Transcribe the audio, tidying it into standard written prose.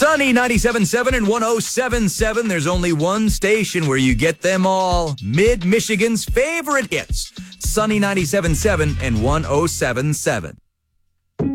Sunny 97.7 and 107.7. There's only one station where you get them all. Mid-Michigan's favorite hits. Sunny 97.7 and 107.7.